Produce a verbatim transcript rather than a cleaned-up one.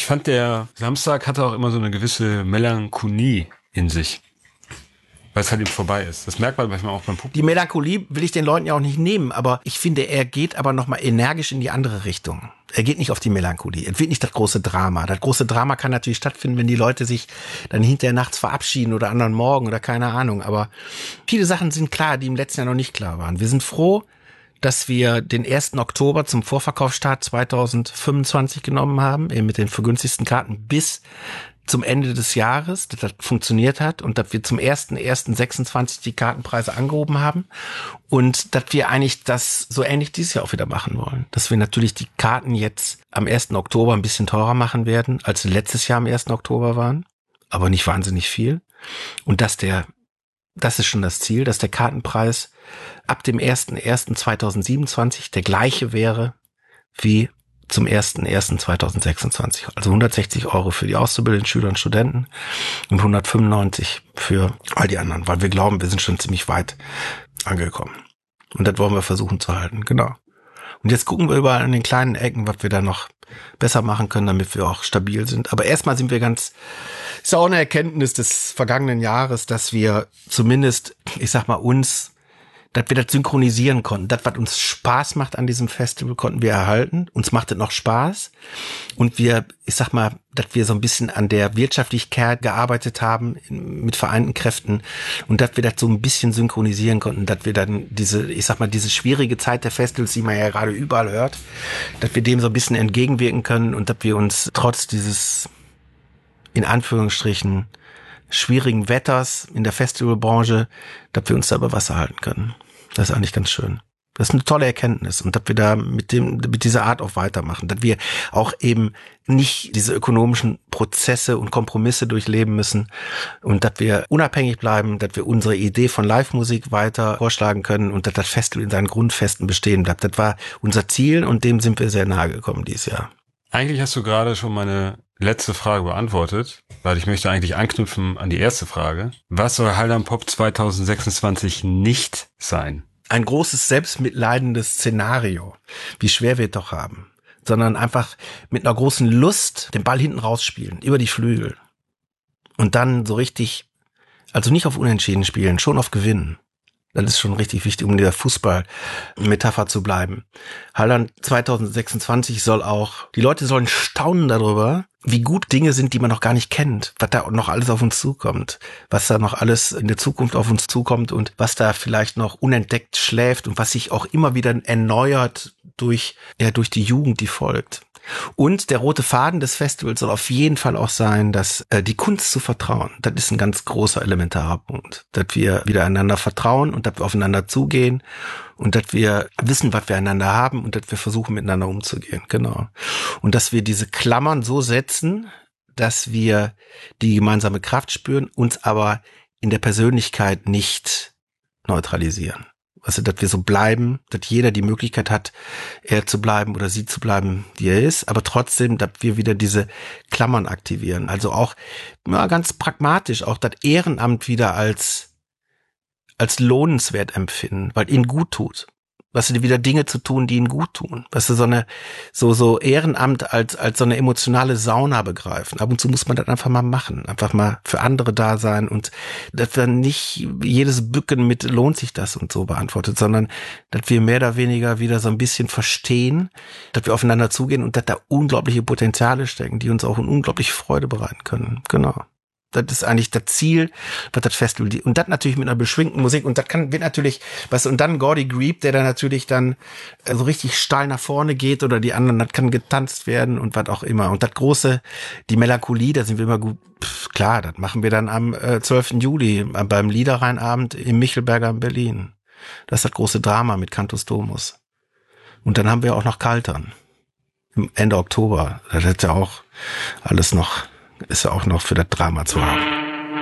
fand, der Samstag hatte auch immer so eine gewisse Melancholie in sich. Weil es halt eben vorbei ist. Das merkt man manchmal auch beim Publikum. Die Melancholie will ich den Leuten ja auch nicht nehmen, aber ich finde, er geht aber nochmal energisch in die andere Richtung. Er geht nicht auf die Melancholie. Es wird nicht das große Drama. Das große Drama kann natürlich stattfinden, wenn die Leute sich dann hinterher nachts verabschieden oder anderen Morgen oder keine Ahnung. Aber viele Sachen sind klar, die im letzten Jahr noch nicht klar waren. Wir sind froh, dass wir den ersten Oktober zum Vorverkaufsstart zweitausendfünfundzwanzig genommen haben, eben mit den vergünstigsten Karten bis zum Ende des Jahres, dass das funktioniert hat und dass wir zum ersten ersten sechsundzwanzig die Kartenpreise angehoben haben und dass wir eigentlich das so ähnlich dieses Jahr auch wieder machen wollen. Dass wir natürlich die Karten jetzt am ersten Oktober ein bisschen teurer machen werden, als sie letztes Jahr am ersten Oktober waren, aber nicht wahnsinnig viel. Und dass der, das ist schon das Ziel, dass der Kartenpreis ab dem ersten ersten zweitausendsiebenundzwanzig der gleiche wäre wie zum ersten ersten zweitausendsechsundzwanzig. Also hundertsechzig Euro für die auszubildenden Schüler und Studenten und hundertfünfundneunzig für all die anderen, weil wir glauben, wir sind schon ziemlich weit angekommen. Und das wollen wir versuchen zu halten, genau. Und jetzt gucken wir überall in den kleinen Ecken, was wir da noch besser machen können, damit wir auch stabil sind. Aber erstmal sind wir ganz, ist ja auch eine Erkenntnis des vergangenen Jahres, dass wir zumindest, ich sag mal, uns dass wir das synchronisieren konnten. Das, was uns Spaß macht an diesem Festival, konnten wir erhalten. Uns macht es noch Spaß. Und wir, ich sag mal, dass wir so ein bisschen an der Wirtschaftlichkeit gearbeitet haben mit vereinten Kräften und dass wir das so ein bisschen synchronisieren konnten, dass wir dann diese, ich sag mal, diese schwierige Zeit der Festivals, die man ja gerade überall hört, dass wir dem so ein bisschen entgegenwirken können und dass wir uns trotz dieses, in Anführungsstrichen, schwierigen Wetters in der Festivalbranche, dass wir uns da über Wasser halten können. Das ist eigentlich ganz schön. Das ist eine tolle Erkenntnis und dass wir da mit dem, mit dieser Art auch weitermachen, dass wir auch eben nicht diese ökonomischen Prozesse und Kompromisse durchleben müssen und dass wir unabhängig bleiben, dass wir unsere Idee von Live-Musik weiter vorschlagen können und dass das Festival in seinen Grundfesten bestehen bleibt. Das war unser Ziel und dem sind wir sehr nahe gekommen dieses Jahr. Eigentlich hast du gerade schon meine letzte Frage beantwortet, weil ich möchte eigentlich anknüpfen an die erste Frage. Was soll Haldern Pop zweitausendsechsundzwanzig nicht sein? Ein großes, selbstmitleidendes Szenario, wie schwer wir es doch haben, sondern einfach mit einer großen Lust den Ball hinten rausspielen, über die Flügel und dann so richtig, also nicht auf Unentschieden spielen, schon auf Gewinnen. Das ist schon richtig wichtig, um in der Fußball-Metapher zu bleiben. Haldern zweitausendsechsundzwanzig soll auch, die Leute sollen staunen darüber, wie gut Dinge sind, die man noch gar nicht kennt, was da noch alles auf uns zukommt, was da noch alles in der Zukunft auf uns zukommt und was da vielleicht noch unentdeckt schläft und was sich auch immer wieder erneuert durch, ja, durch die Jugend, die folgt. Und der rote Faden des Festivals soll auf jeden Fall auch sein, dass äh, die Kunst zu vertrauen, das ist ein ganz großer elementarer Punkt, dass wir wieder einander vertrauen und dass wir aufeinander zugehen und dass wir wissen, was wir einander haben und dass wir versuchen, miteinander umzugehen, genau. Und dass wir diese Klammern so setzen, dass wir die gemeinsame Kraft spüren, uns aber in der Persönlichkeit nicht neutralisieren. Also, dass wir so bleiben, dass jeder die Möglichkeit hat, er zu bleiben oder sie zu bleiben, wie er ist, aber trotzdem, dass wir wieder diese Klammern aktivieren. Also auch, ja, ganz pragmatisch, auch das Ehrenamt wieder als, als lohnenswert empfinden, weil ihnen gut tut. Weißt du, wieder Dinge zu tun, die ihnen gut tun. Weißt du, so eine, so, so Ehrenamt als, als so eine emotionale Sauna begreifen. Ab und zu muss man das einfach mal machen. Einfach mal für andere da sein und dass wir nicht jedes Bücken mit lohnt sich das und so beantwortet, sondern dass wir mehr oder weniger wieder so ein bisschen verstehen, dass wir aufeinander zugehen und dass da unglaubliche Potenziale stecken, die uns auch eine unglaubliche Freude bereiten können. Genau. Das ist eigentlich das Ziel, was das Festival, und das natürlich mit einer beschwingten Musik, und das kann, wird natürlich, was, und dann Gordy Grieb, der dann natürlich dann so richtig steil nach vorne geht, oder die anderen, das kann getanzt werden und was auch immer. Und das große, die Melancholie, da sind wir immer gut, pff, klar, das machen wir dann am äh, zwölften Juli äh, beim Liederrheinabend im Michelberger in Berlin. Das ist das große Drama mit Cantus Domus. Und dann haben wir auch noch Kaltern. Ende Oktober. Das ist ja auch alles noch, ist ja auch noch für das Drama zu haben.